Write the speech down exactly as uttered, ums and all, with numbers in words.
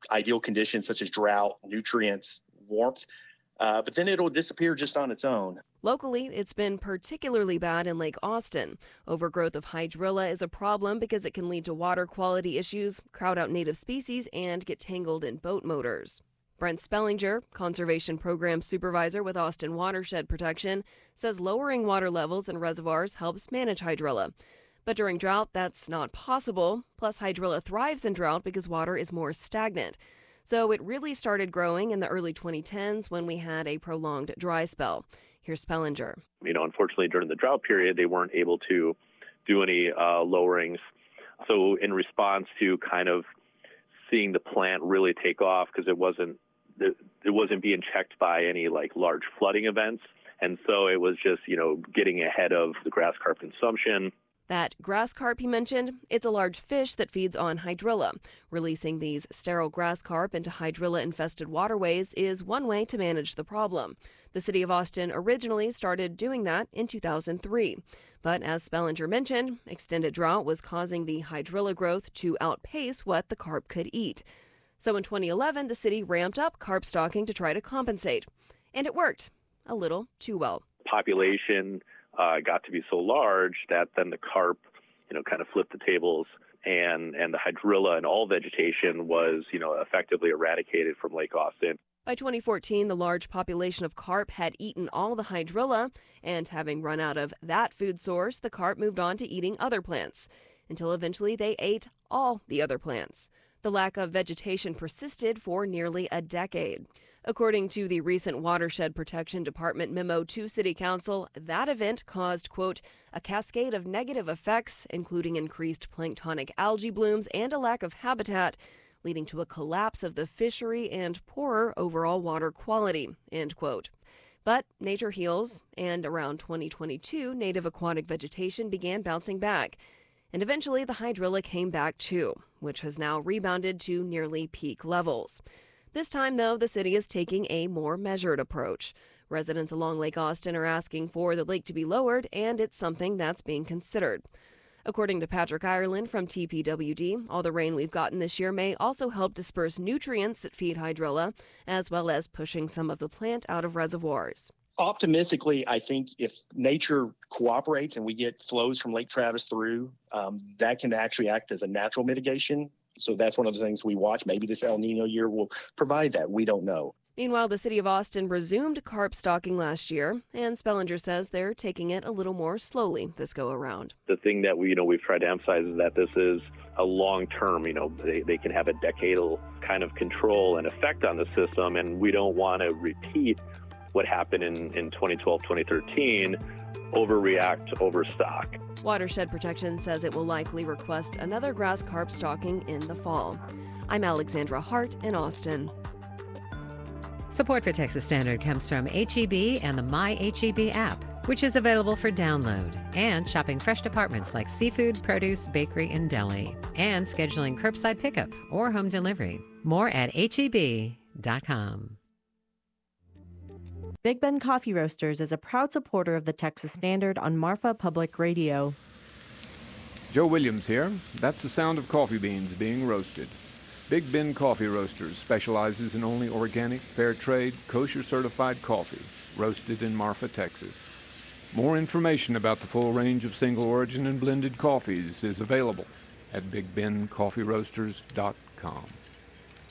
ideal conditions such as drought, nutrients, warmth, uh, but then it'll disappear just on its own. Locally, it's been particularly bad in Lake Austin. Overgrowth of hydrilla is a problem because it can lead to water quality issues, crowd out native species, and get tangled in boat motors. Brent Spellinger, Conservation Program Supervisor with Austin Watershed Protection, says lowering water levels in reservoirs helps manage hydrilla. But during drought, that's not possible. Plus, hydrilla thrives in drought because water is more stagnant. So it really started growing in the early twenty tens when we had a prolonged dry spell. Here's Spellinger. You know, unfortunately, during the drought period, they weren't able to do any uh, lowerings. So in response to kind of seeing the plant really take off, because it wasn't it wasn't being checked by any like large flooding events, and so it was just, you know, getting ahead of the grass carp consumption. That grass carp he mentioned, it's a large fish that feeds on hydrilla. Releasing these sterile grass carp into hydrilla-infested waterways is one way to manage the problem. The city of Austin originally started doing that in two thousand three. But as Spellinger mentioned, extended drought was causing the hydrilla growth to outpace what the carp could eat. So in twenty eleven, the city ramped up carp stocking to try to compensate. And it worked. A little too well. Population Uh, got to be so large that then the carp, you know, kind of flipped the tables, and, and the hydrilla and all vegetation was, you know, effectively eradicated from Lake Austin. By twenty fourteen, the large population of carp had eaten all the hydrilla, and having run out of that food source, the carp moved on to eating other plants, until eventually they ate all the other plants. The lack of vegetation persisted for nearly a decade. According to the recent Watershed Protection Department memo to City Council, that event caused, quote, a cascade of negative effects, including increased planktonic algae blooms and a lack of habitat, leading to a collapse of the fishery and poorer overall water quality, end quote. But nature heals, and around twenty twenty-two, native aquatic vegetation began bouncing back. And eventually the hydrilla came back too, which has now rebounded to nearly peak levels. This time, though, the city is taking a more measured approach. Residents along Lake Austin are asking for the lake to be lowered, and it's something that's being considered. According to Patrick Ireland from T P W D, all the rain we've gotten this year may also help disperse nutrients that feed hydrilla, as well as pushing some of the plant out of reservoirs. Optimistically, I think if nature cooperates and we get flows from Lake Travis through, um, that can actually act as a natural mitigation. So that's one of the things we watch. Maybe this El Nino year will provide that. We don't know. Meanwhile, the city of Austin resumed carp stocking last year, and Spellinger says they're taking it a little more slowly this go around. The thing that we, you know, we've tried to emphasize is that this is a long term, you know, they, they can have a decadal kind of control and effect on the system, and we don't want to repeat what happened in, in twenty twelve, twenty thirteen, overreact, overstock. Watershed Protection says it will likely request another grass carp stocking in the fall. I'm Alexandra Hart in Austin. Support for Texas Standard comes from H E B and the My H E B app, which is available for download, and shopping fresh departments like seafood, produce, bakery, and deli, and scheduling curbside pickup or home delivery. More at H E B dot com. Big Ben Coffee Roasters is a proud supporter of the Texas Standard on Marfa Public Radio. Joe Williams here. That's the sound of coffee beans being roasted. Big Ben Coffee Roasters specializes in only organic, fair trade, kosher certified coffee, roasted in Marfa, Texas. More information about the full range of single origin and blended coffees is available at big ben coffee roasters dot com.